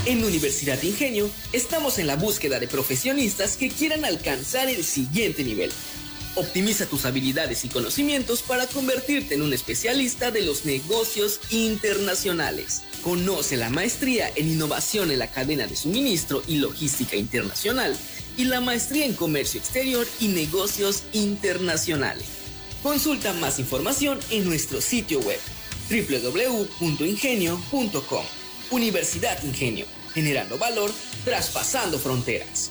En Universidad Ingenio estamos en la búsqueda de profesionistas que quieran alcanzar el siguiente nivel. Optimiza tus habilidades y conocimientos para convertirte en un especialista de los negocios internacionales. Conoce la maestría en innovación en la cadena de suministro y logística internacional y la maestría en comercio exterior y negocios internacionales. Consulta más información en nuestro sitio web www.ingenio.com. Universidad Ingenio, generando valor, traspasando fronteras.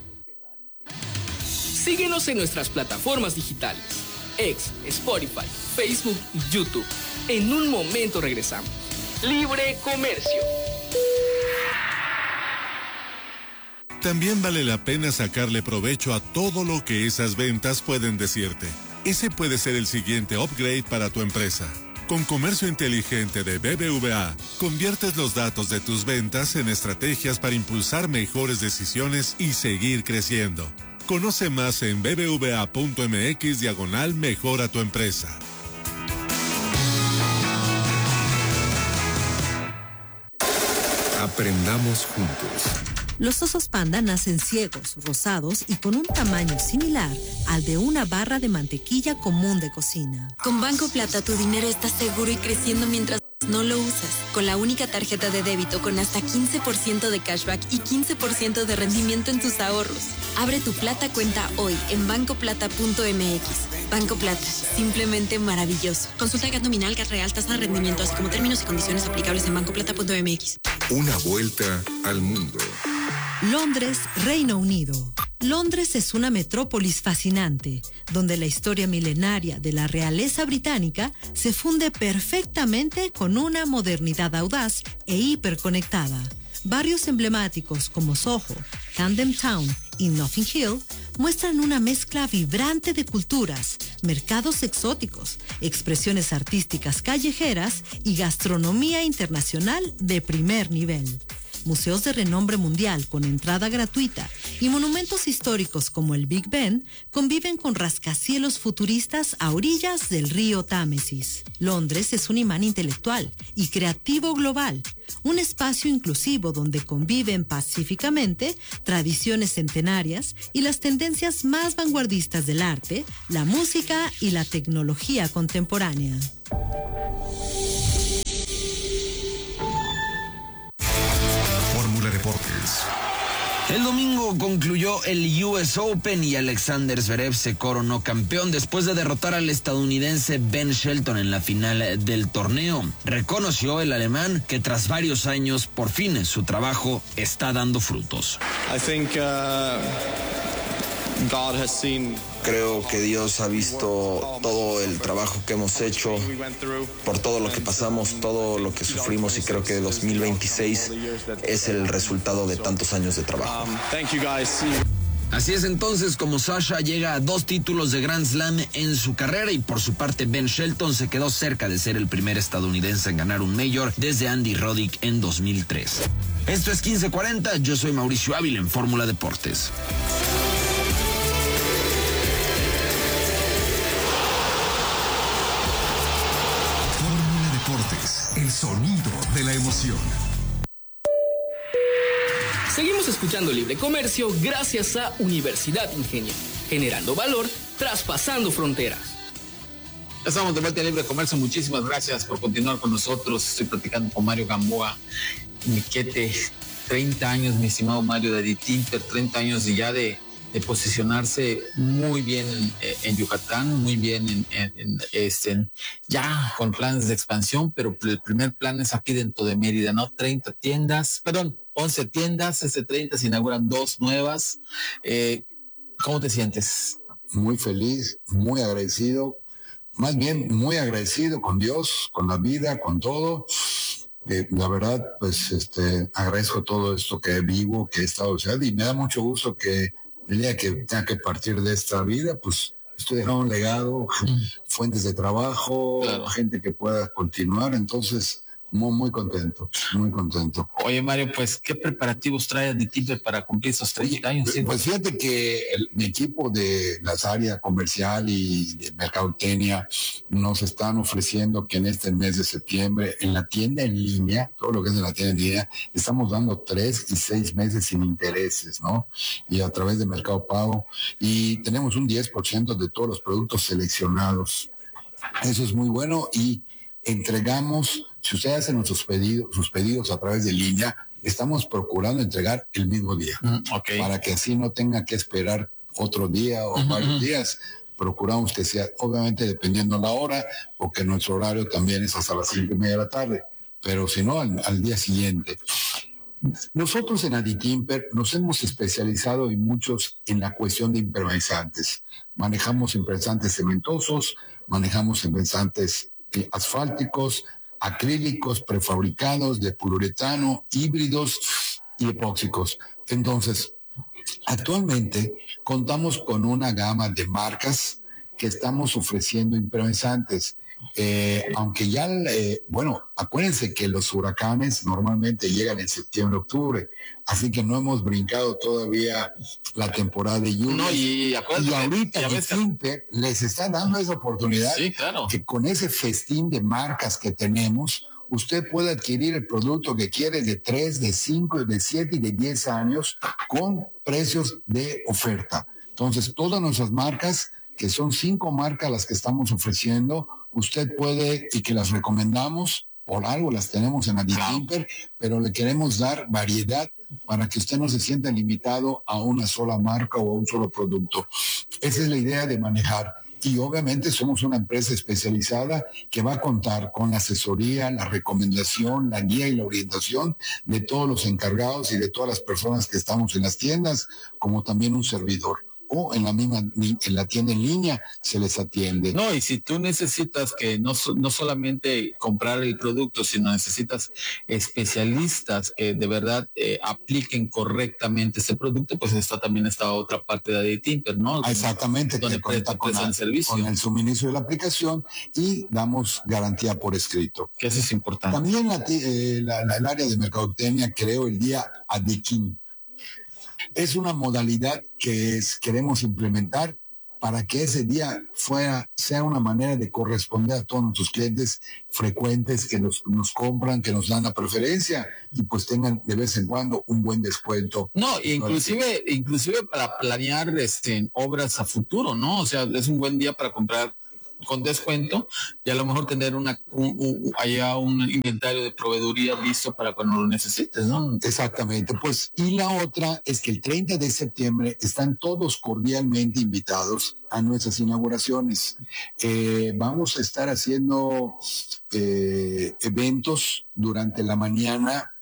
Síguenos en nuestras plataformas digitales, X, Spotify, Facebook y YouTube. En un momento regresamos. Libre Comercio. También vale la pena sacarle provecho a todo lo que esas ventas pueden decirte. Ese puede ser el siguiente upgrade para tu empresa. Con Comercio Inteligente de BBVA, conviertes los datos de tus ventas en estrategias para impulsar mejores decisiones y seguir creciendo. Conoce más en bbva.mx/mejora tu empresa. Aprendamos juntos. Los osos panda nacen ciegos, rosados y con un tamaño similar al de una barra de mantequilla común de cocina. Con Banco Plata tu dinero está seguro y creciendo mientras no lo usas. Con la única tarjeta de débito con hasta 15% de cashback y 15% de rendimiento en tus ahorros. Abre tu Plata cuenta hoy en bancoplata.mx. Banco Plata, simplemente maravilloso. Consulta GAT nominal, GAT real, tasa de rendimiento, así como términos y condiciones aplicables en bancoplata.mx. Una vuelta al mundo. Londres, Reino Unido. Londres es una metrópolis fascinante, donde la historia milenaria de la realeza británica se funde perfectamente con una modernidad audaz e hiperconectada. Barrios emblemáticos como Soho, Camden Town y Notting Hill muestran una mezcla vibrante de culturas, mercados exóticos, expresiones artísticas callejeras y gastronomía internacional de primer nivel. Museos de renombre mundial con entrada gratuita y monumentos históricos como el Big Ben conviven con rascacielos futuristas a orillas del río Támesis. Londres es un imán intelectual y creativo global, un espacio inclusivo donde conviven pacíficamente tradiciones centenarias y las tendencias más vanguardistas del arte, la música y la tecnología contemporánea. Deportes. El domingo concluyó el US Open y Alexander Zverev se coronó campeón después de derrotar al estadounidense Ben Shelton en la final del torneo. Reconoció el alemán que tras varios años, por fin, su trabajo está dando frutos. Creo que Dios ha visto todo el trabajo que hemos hecho, por todo lo que pasamos, todo lo que sufrimos, y creo que 2026 es el resultado de tantos años de trabajo. Así es entonces como Sasha llega a 2 títulos de Grand Slam en su carrera, y por su parte Ben Shelton se quedó cerca de ser el primer estadounidense en ganar un Major desde Andy Roddick en 2003. Esto es 1540, yo soy Mauricio Ávila en Fórmula Deportes. El sonido de la emoción. Seguimos escuchando Libre Comercio gracias a Universidad Ingenio, generando valor, traspasando fronteras. Estamos de vuelta en Libre Comercio. Muchísimas gracias por continuar con nosotros. Estoy platicando con Mario Gamboa, Miquete. 30 años, mi estimado Mario, de Tinter, 30 años ya de posicionarse muy bien en Yucatán, muy bien ya con planes de expansión, pero el primer plan es aquí dentro de Mérida, ¿no? 11 tiendas, 30 se inauguran 2 nuevas. ¿Cómo te sientes? Muy feliz, muy agradecido, más bien muy agradecido con Dios, con la vida, con todo. La verdad, pues agradezco todo esto que vivo, que he estado, y me da mucho gusto que el día que tenga que partir de esta vida, pues estoy dejando un legado, fuentes de trabajo, claro, gente que pueda continuar. Entonces, Muy contento, muy contento. Oye, Mario, pues, ¿qué preparativos trae Aditimper para cumplir esos 30 años? ¿Sí? Pues fíjate que mi equipo de las áreas comercial y de mercadotecnia nos están ofreciendo que en este mes de septiembre, en la tienda en línea, todo lo que es en la tienda en línea, estamos dando 3 y 6 meses sin intereses, ¿no? Y a través de Mercado Pago. Y tenemos un 10% de todos los productos seleccionados. Eso es muy bueno y entregamos, si ustedes hacen sus pedidos a través de línea, estamos procurando entregar el mismo día, para que así no tenga que esperar otro día o varios días. Procuramos que sea, obviamente dependiendo la hora, porque nuestro horario también es hasta las 5:30 de la tarde, pero si no, al día siguiente. Nosotros en Aditimper nos hemos especializado en la cuestión de impermeabilizantes. Manejamos impermeabilizantes cementosos, manejamos impermeabilizantes asfálticos, acrílicos, prefabricados, de poliuretano, híbridos y epóxicos. Entonces, actualmente contamos con una gama de marcas que estamos ofreciendo impermeabilizantes. Aunque ya, acuérdense que los huracanes normalmente llegan en septiembre, octubre, así que no hemos brincado todavía la temporada de lluvia. No, y ahorita Aditimper les está dando esa oportunidad, sí, claro, que con ese festín de marcas que tenemos, usted puede adquirir el producto que quiere de 3, de 5, de 7 y de 10 años con precios de oferta. Entonces, todas nuestras marcas, que son 5 marcas las que estamos ofreciendo, usted puede, y que las recomendamos, por algo las tenemos en Aditimper, pero le queremos dar variedad para que usted no se sienta limitado a una sola marca o a un solo producto. Esa es la idea de manejar. Y obviamente somos una empresa especializada que va a contar con la asesoría, la recomendación, la guía y la orientación de todos los encargados y de todas las personas que estamos en las tiendas, como también un servidor. O en la tienda en línea se les atiende. No, y si tú necesitas que no solamente comprar el producto, sino necesitas especialistas que de verdad apliquen correctamente ese producto, pues está también esta otra parte de Aditimper, ¿no? Exactamente, donde que cuenta con el suministro de la aplicación y damos garantía por escrito. Que eso es importante. También el área de mercadotecnia creó el día Adiquín. Es una modalidad que queremos implementar para que ese día sea una manera de corresponder a todos nuestros clientes frecuentes que nos compran, que nos dan la preferencia y pues tengan de vez en cuando un buen descuento. No, inclusive para planear obras a futuro, ¿no? O sea, es un buen día para comprar con descuento y a lo mejor tener allá un inventario de proveeduría listo para cuando lo necesites, ¿no? Exactamente, pues, y la otra es que el 30 de septiembre están todos cordialmente invitados a nuestras inauguraciones. Vamos a estar haciendo eventos durante la mañana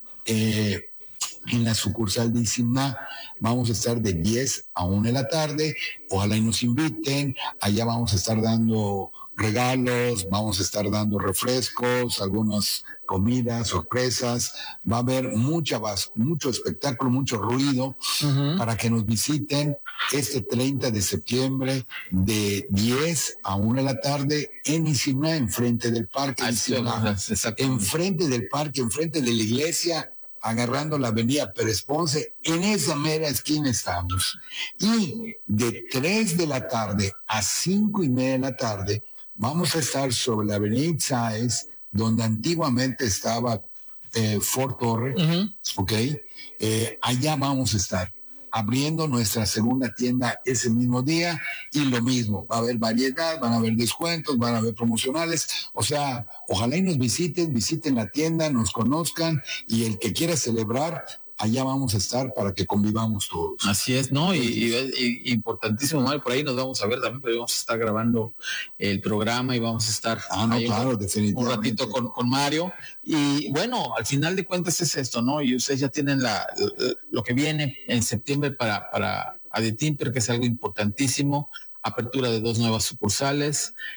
en la sucursal de Isimná. Vamos a estar de 10 a 1 de la tarde. Ojalá y nos inviten. Allá vamos a estar dando regalos, vamos a estar dando refrescos, algunas comidas, sorpresas. Va a haber mucho espectáculo, mucho ruido para que nos visiten este 30 de septiembre de 10 a 1 de la tarde en Isimná, enfrente del parque. Enfrente del parque, enfrente de la iglesia, agarrando la avenida Pérez Ponce, en esa mera esquina estamos. Y de 3 de la tarde a 5:30 de la tarde vamos a estar sobre la avenida Itzáez, donde antiguamente estaba Fort Torre, ¿ok? Allá vamos a estar abriendo nuestra segunda tienda ese mismo día, y lo mismo, va a haber variedad, van a haber descuentos, van a haber promocionales. O sea, ojalá y nos visiten la tienda, nos conozcan, y el que quiera celebrar, allá vamos a estar para que convivamos todos. Así es, ¿no? Y importantísimo, Mario, por ahí nos vamos a ver también, pero vamos a estar grabando el programa y vamos a estar definitivamente un ratito con Mario. Y bueno, al final de cuentas es esto, ¿no? Y ustedes ya tienen lo que viene en septiembre para Aditimper, que es algo importantísimo. Apertura de 2 nuevas sucursales.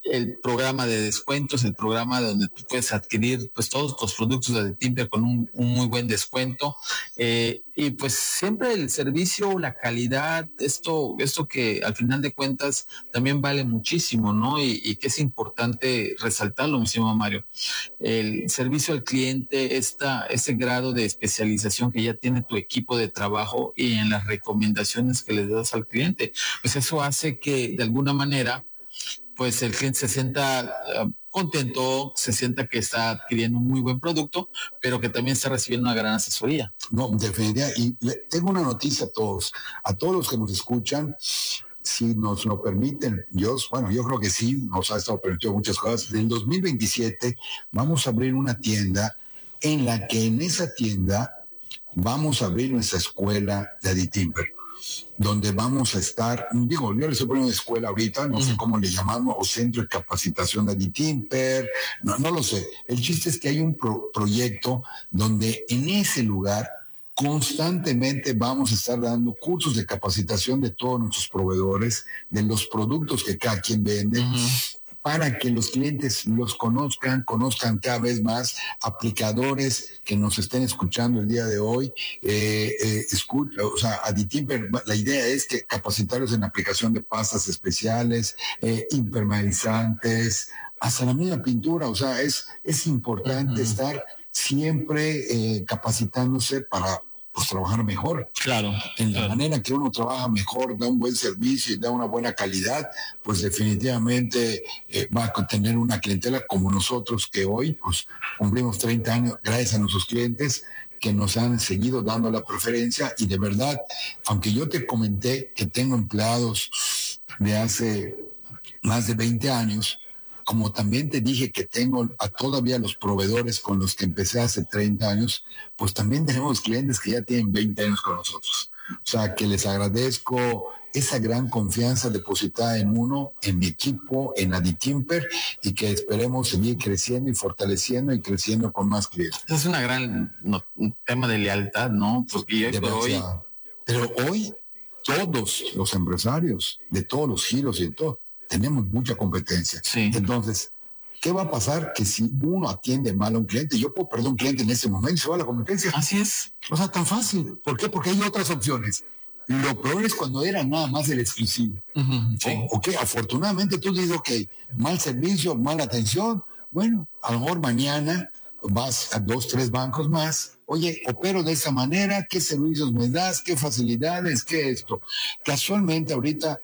el programa de descuentos, el programa donde tú puedes adquirir pues todos los productos de Timber con un muy buen descuento, y pues siempre el servicio, la calidad, esto que al final de cuentas también vale muchísimo, ¿no? Y que es importante resaltarlo, mi estimado Mario. El servicio al cliente, ese grado de especialización que ya tiene tu equipo de trabajo y en las recomendaciones que le das al cliente, pues eso hace que de alguna manera pues el cliente se sienta contento, se sienta que está adquiriendo un muy buen producto, pero que también está recibiendo una gran asesoría. No, definitivamente. Y tengo una noticia a todos los que nos escuchan, si nos lo permiten, yo creo que sí, nos ha estado permitiendo muchas cosas. En el 2027 vamos a abrir una tienda en la que en esa tienda vamos a abrir nuestra escuela de Aditimper, donde vamos a estar, yo le estoy poniendo escuela ahorita, no sé cómo le llamamos, o centro de capacitación de Aditimper, no lo sé. El chiste es que hay un proyecto donde en ese lugar constantemente vamos a estar dando cursos de capacitación de todos nuestros proveedores, de los productos que cada quien vende, para que los clientes los conozcan cada vez más, aplicadores que nos estén escuchando el día de hoy, Aditimper, la idea es que capacitarlos en aplicación de pastas especiales, impermeabilizantes, hasta la misma pintura, es importante estar siempre capacitándose para trabajar mejor. Claro. En la manera que uno trabaja mejor, da un buen servicio y da una buena calidad, pues definitivamente va a tener una clientela como nosotros, que hoy pues cumplimos 30 años gracias a nuestros clientes que nos han seguido dando la preferencia. Y de verdad, aunque yo te comenté que tengo empleados de hace más de 20 años, como también te dije que tengo todavía los proveedores con los que empecé hace 30 años, pues también tenemos clientes que ya tienen 20 años con nosotros. O sea, que les agradezco esa gran confianza depositada en uno, en mi equipo, en Aditimper, y que esperemos seguir creciendo y fortaleciendo y creciendo con más clientes. Es un tema de lealtad, ¿no? Porque pero hoy todos los empresarios de todos los giros y de todo, tenemos mucha competencia. Sí. Entonces, ¿qué va a pasar? Que si uno atiende mal a un cliente, yo puedo perder un cliente en ese momento y se va a la competencia. Así es. O sea, tan fácil. ¿Por qué? Porque hay otras opciones. Lo peor es cuando era nada más el exclusivo. Sí. Ok, afortunadamente tú dices, ok, mal servicio, mala atención. Bueno, a lo mejor mañana vas a 2, 3 bancos más. Oye, opero de esa manera, ¿qué servicios me das? ¿Qué facilidades? ¿Qué esto? Casualmente ahorita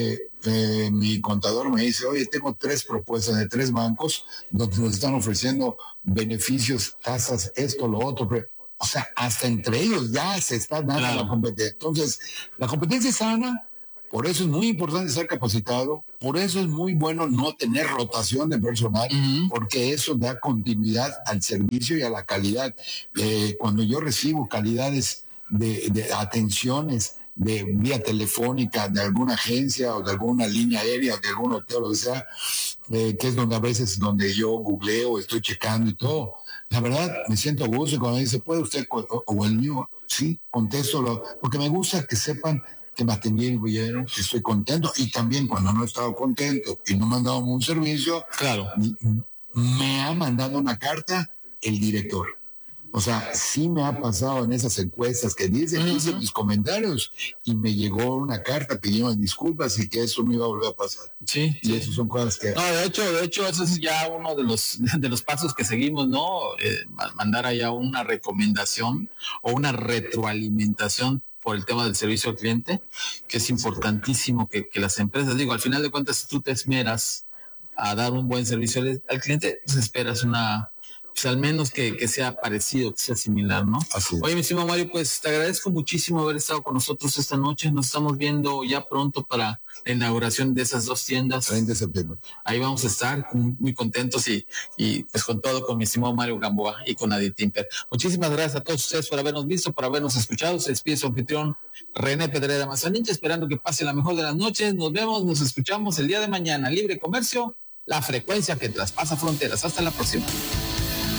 mi contador me dice, oye, tengo 3 propuestas de 3 bancos donde nos están ofreciendo beneficios, tasas, esto, lo otro. O sea, hasta entre ellos ya se está dando la competencia. Entonces, la competencia es sana. Por eso es muy importante estar capacitado, por eso es muy bueno no tener rotación de personal, porque eso da continuidad al servicio y a la calidad. Cuando yo recibo calidades de atenciones de vía telefónica de alguna agencia o de alguna línea aérea o de algún hotel o lo que sea, que es donde a veces donde yo googleo, estoy checando y todo, la verdad me siento a gusto. Y cuando me dice, ¿puede usted o el mío? Sí, contesto, porque me gusta que sepan que me atendieron, que estoy contento, y también cuando no he estado contento y no me han dado un servicio, claro, me ha mandado una carta el director. O sea, sí me ha pasado en esas encuestas que hice mis comentarios y me llegó una carta pidiendo disculpas y que eso no iba a volver a pasar. Sí. Y eso son cosas que... No, de hecho, eso es ya uno de los pasos que seguimos, ¿no? Mandar allá una recomendación o una retroalimentación por el tema del servicio al cliente, que es importantísimo que las empresas, al final de cuentas, si tú te esmeras a dar un buen servicio al cliente, pues esperas pues al menos que sea parecido, que sea similar, ¿no? Así es. Oye, mi estimado Mario, pues te agradezco muchísimo haber estado con nosotros esta noche. Nos estamos viendo ya pronto para la inauguración de esas 2 tiendas. 30 de septiembre. Ahí vamos a estar muy contentos y pues con todo, con mi estimado Mario Gamboa y con Aditimper. Muchísimas gracias a todos ustedes por habernos visto, por habernos escuchado. Se despide su anfitrión René Pedrera Mazanich, esperando que pase la mejor de las noches. Nos vemos, nos escuchamos el día de mañana. Libre Comercio, la frecuencia que traspasa fronteras. Hasta la próxima.